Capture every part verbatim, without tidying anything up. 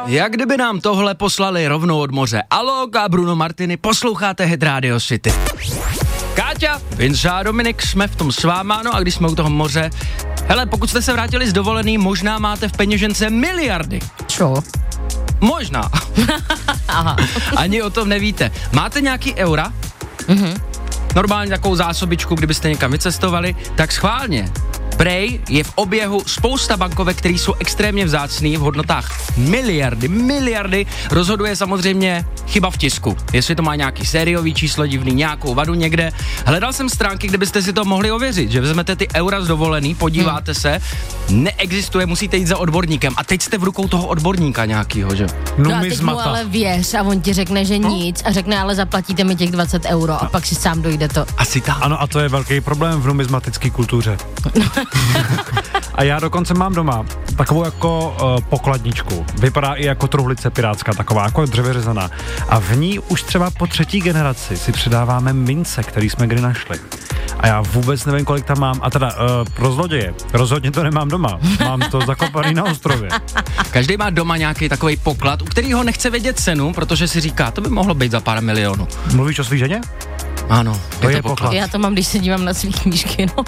Jak kdyby nám tohle poslali rovnou od moře. Alok a Bruno Martini, posloucháte Hit Radio City. Káťa, Vince a Dominik, jsme v tom s váma, no a když jsme u toho moře, hele, pokud jste se vrátili z dovolený, možná máte v peněžence miliardy. Čo? Možná. Aha. Ani o tom nevíte. Máte nějaký eura? Mhm. Normálně takovou zásobičku, kdybyste někam vycestovali, tak schválně. Prej je v oběhu spousta bankovek, které jsou extrémně vzácný v hodnotách miliardy, miliardy. Rozhoduje samozřejmě chyba v tisku. Jestli to má nějaký sériový číslo divný, nějakou vadu někde. Hledal jsem stránky, kde byste si to mohli ověřit, že vezmete ty eura z dovolený, podíváte hmm. se, neexistuje, musíte jít za odborníkem. A teď jste v rukou toho odborníka nějakýho, že? No a teď mu ale věř a on ti řekne, že no? nic a řekne, ale zaplatíte mi těch dvacet euro a pak si sám dojde to. Asi tak. Ano, a to je velký problém v numizmatické kultuře. A já dokonce mám doma takovou jako uh, pokladničku. Vypadá i jako truhlice pirátská, taková jako dřevě řezaná. A v ní už třeba po třetí generaci si předáváme mince, který jsme kdy našli. A já vůbec nevím, kolik tam mám. A teda uh, pro zloděje. Rozhodně to nemám doma. Mám to zakopaný na ostrově. Každý má doma nějaký takový poklad, u kterého nechce vědět cenu, protože si říká, to by mohlo být za pár milionů. Mluvíš o svý ženě? Ano, to je, je to poklad. Já to mám, když se dívám na svý knížky, no.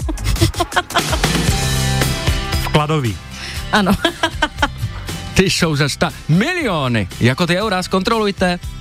Vkladový. Ano. Ty jsou za sta miliony. Jako ty eura, zkontrolujte.